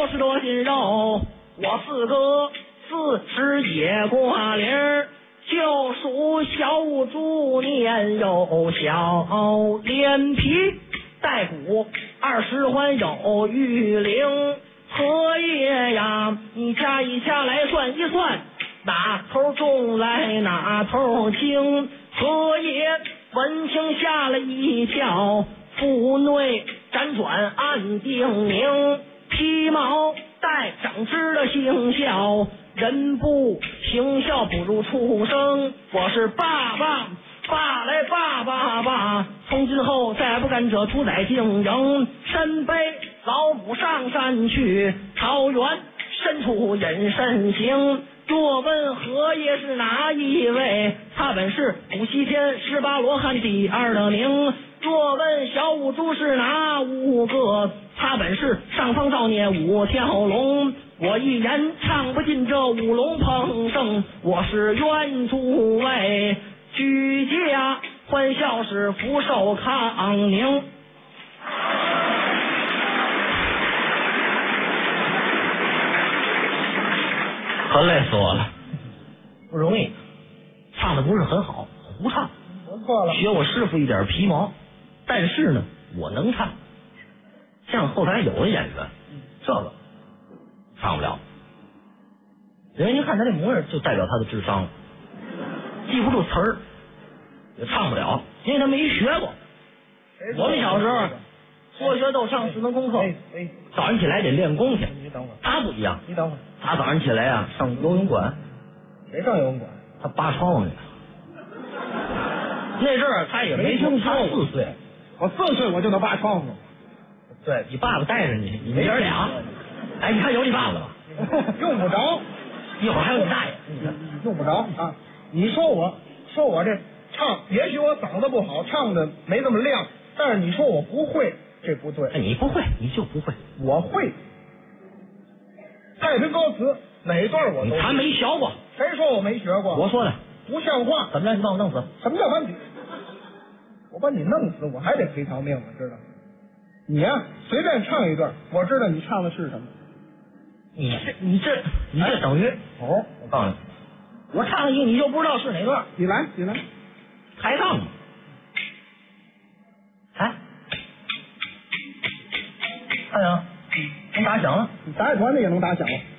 60多斤肉，我4个40也挂零儿，就属小五猪年幼小，脸皮带骨20环有玉龄。荷叶呀，你掐一掐来算一算，哪头重来哪头轻。荷叶闻听吓了一跳，腹内辗转暗定明。披毛带长枝的行孝，人不行孝不如畜生。我是爸爸来爸，从今后再不干这屠宰经营。身背老母上山去，草原深处隐身行。若问荷叶是哪一位，他本是古西天18罗汉第2的名。若问小五猪是哪5个，他本是上方造孽5条龙。我一人唱不尽这5龙捧圣，我是原诸位居家欢笑是福寿康宁。可累死我了，不容易，唱的不是很好，胡唱。 我错了， 学我师傅一点皮毛，但是呢，我能唱。像后台有的演员，这个唱不了，因为您看他这模样，就代表他的智商，记不住词儿，也唱不了，因为他没学过。我们小时候说学逗唱4门功课，早上起来得练功去。 你等会儿， 他不一样， 你等会儿， 他早上起来啊上游泳馆， 谁上游泳馆？ 他扒窗户去。那阵儿他也没听说，他4岁， 我4岁我就能扒窗户。 对你爸爸带着你，你们爷俩，哎，你看有你爸爸了吧？ 用不着， 一会儿还有你大爷， 用不着啊！你说我这唱，也许我嗓子不好，唱的没那么亮，但是你说我不会，这不对。 你不会，你就不会， 我会。太平歌词哪段我都会。 他没学过， 谁说我没学过？ 我说的， 不像话！ 怎么着？你把我弄死？ 什么叫把你？我把你弄死，我还得赔条命，我知道。你呀，随便唱一段，我知道你唱的是什么。 你这等于我告诉你，我唱一个你就不知道是哪段。 你来， 抬杠嘛，哎，看见能打响了， 你打野团的也能打响了。